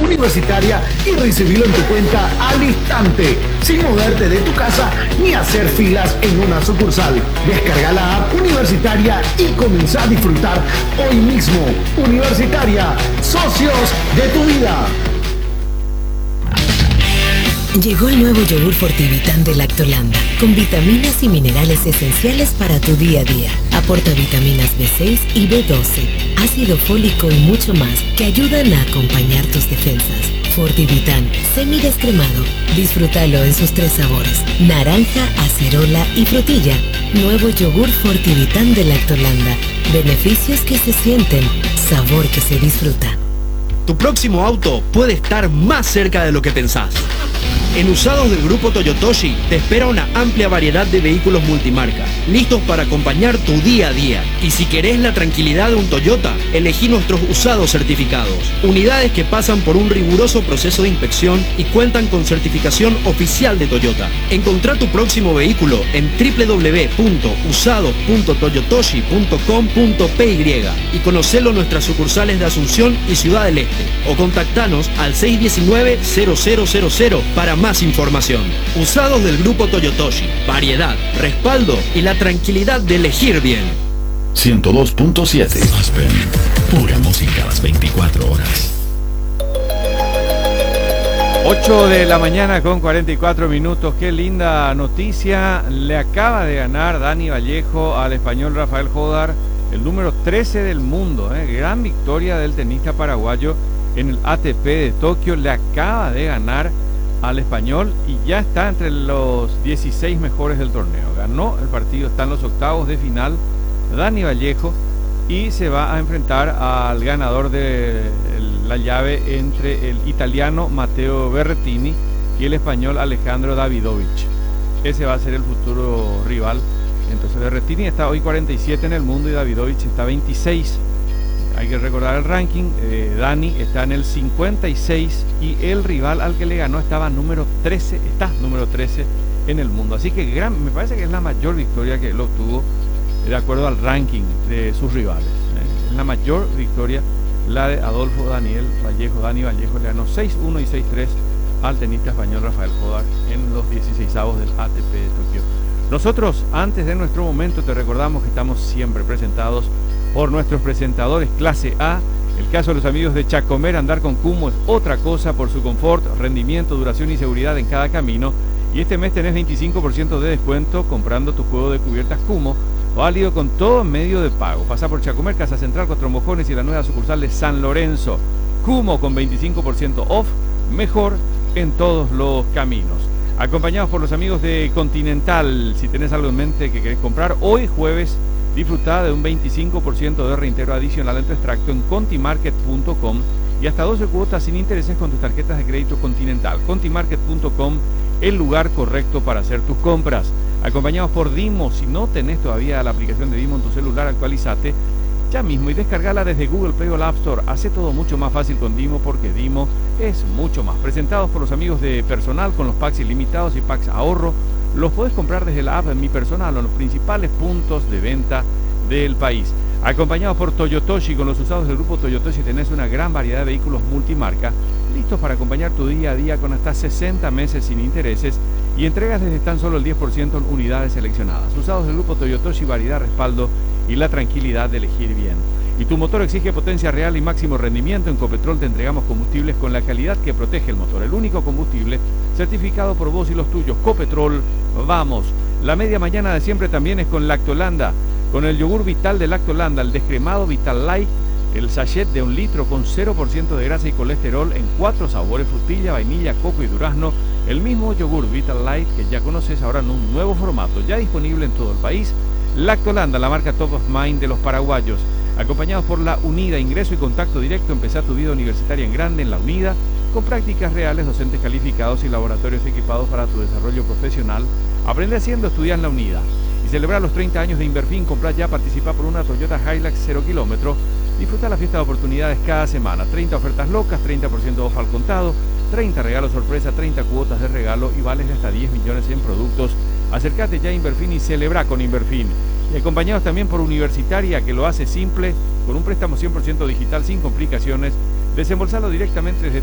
Universitaria y recibirlo en tu cuenta al instante, sin moverte de tu casa ni hacer filas en una sucursal. Descarga la app Universitaria y comienza a disfrutar hoy mismo. Universitaria, socios de tu vida. Llegó el nuevo yogur Fortivitán de Lactolanda, con vitaminas y minerales esenciales para tu día a día. Aporta vitaminas B6 y B12, ácido fólico y mucho más que ayudan a acompañar tus defensas. Fortivitán, semidescremado. Disfrútalo en sus 3 sabores: naranja, acerola y frutilla. Nuevo yogur Fortivitán de Lactolanda. Beneficios que se sienten, sabor que se disfruta. Tu próximo auto puede estar más cerca de lo que pensás. En Usados del Grupo Toyotoshi te espera una amplia variedad de vehículos multimarca, listos para acompañar tu día a día. Y si querés la tranquilidad de un Toyota, elegí nuestros usados certificados. Unidades que pasan por un riguroso proceso de inspección y cuentan con certificación oficial de Toyota. Encontrá tu próximo vehículo en www.usados.toyotoshi.com.py y conocelo en nuestras sucursales de Asunción y Ciudad del Este. O contactanos al 619-0000 para más información. Usados del Grupo Toyotoshi. Variedad, respaldo y la tranquilidad de elegir bien. 102.7 Aspen. Pura música a las 24 horas. 8 de la mañana con 44 minutos. Qué linda noticia. Le acaba de ganar Dani Vallejo al español Rafael Jodar, el número 13 del mundo. Gran victoria del tenista paraguayo en el ATP de Tokio. Le acaba de ganar al español y ya está entre los 16 mejores del torneo. Ganó el partido, está en los octavos de final Dani Vallejo y se va a enfrentar al ganador de la llave entre el italiano Matteo Berrettini y el español Alejandro Davidovich. Ese va a ser el futuro rival. Entonces Berrettini está hoy 47 en el mundo y Davidovich está 26. Hay que recordar el ranking. Dani está en el 56 y el rival al que le ganó estaba número 13, está número 13 en el mundo. Así que me parece que es la mayor victoria que él obtuvo de acuerdo al ranking de sus rivales. Es la mayor victoria, la de Adolfo Daniel Vallejo. Dani Vallejo le ganó 6-1 y 6-3 al tenista español Rafael Jodar en los 16avos del ATP de Tokio. Nosotros, antes de nuestro momento, te recordamos que estamos siempre presentados por nuestros presentadores clase A. El caso de los amigos de Chacomer, andar con Kumo es otra cosa por su confort, rendimiento, duración y seguridad en cada camino. Y este mes tenés 25% de descuento comprando tu juego de cubiertas Kumo, válido con todo medio de pago. Pasa por Chacomer, Casa Central, Cuatro Mojones y la nueva sucursal de San Lorenzo. Kumo con 25% off, mejor en todos los caminos. Acompañados por los amigos de Continental. Si tenés algo en mente que querés comprar, hoy jueves disfrutá de un 25% de reintegro adicional en tu extracto en contimarket.com y hasta 12 cuotas sin intereses con tus tarjetas de crédito Continental. Contimarket.com, el lugar correcto para hacer tus compras. Acompañados por Dimo. Si no tenés todavía la aplicación de Dimo en tu celular, actualizate ya mismo y descargala desde Google Play o la App Store. Hace todo mucho más fácil con Dimo porque Dimo es mucho más. Presentados por los amigos de Personal con los packs ilimitados y packs ahorro. Los podés comprar desde la app Mi Personal o en los principales puntos de venta del país. Acompañados por Toyotoshi, con los usados del grupo Toyotoshi tenés una gran variedad de vehículos multimarca, listos para acompañar tu día a día con hasta 60 meses sin intereses y entregas desde tan solo el 10% en unidades seleccionadas. Usados del grupo Toyotoshi, variedad, respaldo y la tranquilidad de elegir bien. Y tu motor exige potencia real y máximo rendimiento. En Copetrol te entregamos combustibles con la calidad que protege el motor. El único combustible certificado por vos y los tuyos. Copetrol, vamos. La media mañana de siempre también es con Lactolanda. Con el yogur Vital de Lactolanda, el descremado Vital Light, el sachet de 1 litro con 0% de grasa y colesterol en 4 sabores: frutilla, vainilla, coco y durazno. El mismo yogur Vital Light que ya conoces, ahora en un nuevo formato, ya disponible en todo el país. Lactolanda, la marca Top of Mind de los paraguayos. Acompañados por La Unida, ingreso y contacto directo. Empezá tu vida universitaria en grande en La Unida, con prácticas reales, docentes calificados y laboratorios equipados para tu desarrollo profesional. Aprende haciendo, estudia en La Unida. Y celebrar los 30 años de Inverfin, comprá ya, participa por una Toyota Hilux 0 kilómetro. Disfruta la fiesta de oportunidades cada semana. 30 ofertas locas, 30% off al contado, 30 regalos sorpresa, 30 cuotas de regalo y vales de hasta 10 millones en productos. Acércate ya a Inverfin y celebra con Inverfin. Y acompañados también por Universitaria, que lo hace simple, con un préstamo 100% digital sin complicaciones. Desembolsalo directamente desde